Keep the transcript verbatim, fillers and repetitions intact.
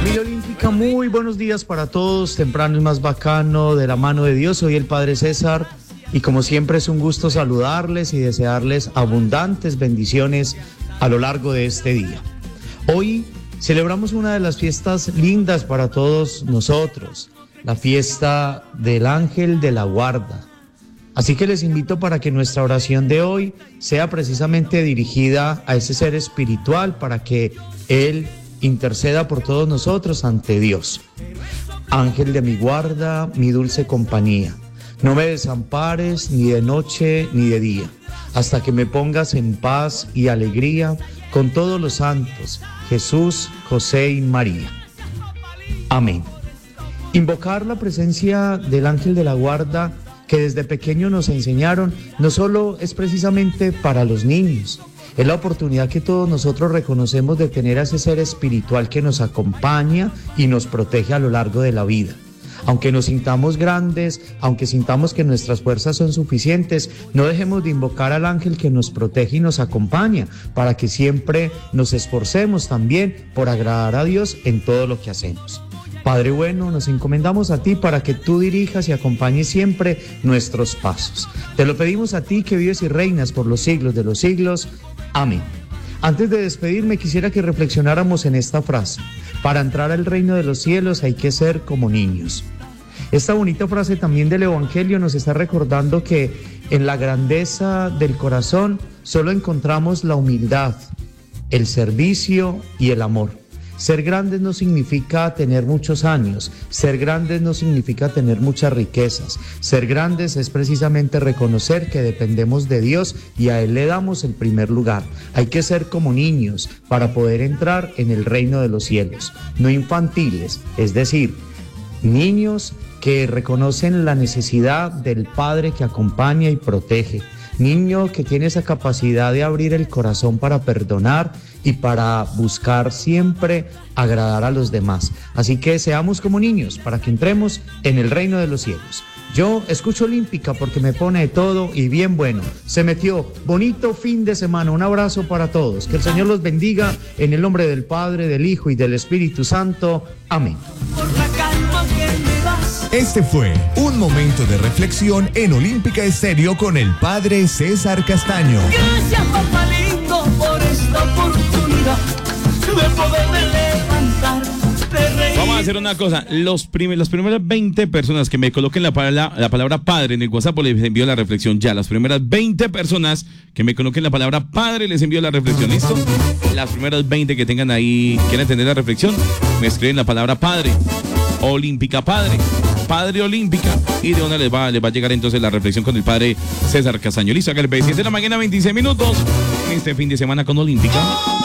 Familia Olímpica, muy buenos días para todos, temprano y más bacano, de la mano de Dios. Soy el Padre César y como siempre es un gusto saludarles y desearles abundantes bendiciones a lo largo de este día. Hoy celebramos una de las fiestas lindas para todos nosotros, la fiesta del Ángel de la Guarda. Así que les invito para que nuestra oración de hoy sea precisamente dirigida a ese ser espiritual para que Él interceda por todos nosotros ante Dios. Ángel de mi guarda, mi dulce compañía, no me desampares ni de noche ni de día, hasta que me pongas en paz y alegría con todos los santos, Jesús, José y María. Amén. Invocar la presencia del Ángel de la Guarda que desde pequeño nos enseñaron, no solo es precisamente para los niños, es la oportunidad que todos nosotros reconocemos de tener a ese ser espiritual que nos acompaña y nos protege a lo largo de la vida. Aunque nos sintamos grandes, aunque sintamos que nuestras fuerzas son suficientes, no dejemos de invocar al ángel que nos protege y nos acompaña, para que siempre nos esforcemos también por agradar a Dios en todo lo que hacemos. Padre bueno, nos encomendamos a ti para que tú dirijas y acompañes siempre nuestros pasos. Te lo pedimos a ti que vives y reinas por los siglos de los siglos. Amén. Antes de despedirme, quisiera que reflexionáramos en esta frase. Para entrar al reino de los cielos hay que ser como niños. Esta bonita frase también del Evangelio nos está recordando que en la grandeza del corazón solo encontramos la humildad, el servicio y el amor. Ser grandes no significa tener muchos años, ser grandes no significa tener muchas riquezas, ser grandes es precisamente reconocer que dependemos de Dios y a Él le damos el primer lugar. Hay que ser como niños para poder entrar en el reino de los cielos, no infantiles, es decir, niños que reconocen la necesidad del Padre que acompaña y protege. Niño que tiene esa capacidad de abrir el corazón para perdonar y para buscar siempre agradar a los demás. Así que seamos como niños para que entremos en el reino de los cielos. Yo escucho Olímpica porque me pone de todo y bien bueno. Se metió bonito fin de semana. Un abrazo para todos. Que el Señor los bendiga en el nombre del Padre, del Hijo y del Espíritu Santo. Amén. Este fue un momento de reflexión en Olímpica Estéreo con el Padre César Castaño. Gracias, papá lindo, por esta oportunidad de poderme levantar, de reír. Vamos a hacer una cosa. Los primer, las primeras veinte personas que me coloquen la palabra, la palabra Padre en el WhatsApp, les envío la reflexión ya. Las primeras veinte personas que me coloquen la palabra Padre, les envío la reflexión. ¿Listo? Las primeras veinte que tengan ahí, quieren entender la reflexión, me escriben la palabra Padre. Olímpica Padre, Padre Olímpica, y de una les va, les va a llegar entonces la reflexión con el Padre César Castaño. Listo, acá el siete de la mañana, veintiséis minutos, en este fin de semana con Olímpica.